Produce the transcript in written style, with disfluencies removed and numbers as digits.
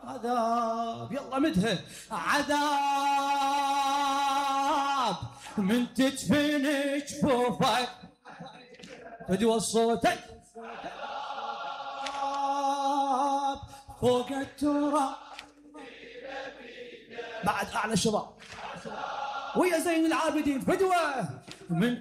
عذاب يلا مدها عذاب من تدفن جفوفك فدوى صوتك فوق التراب بعد أعلى شباب ويا زين العابدين فدوى من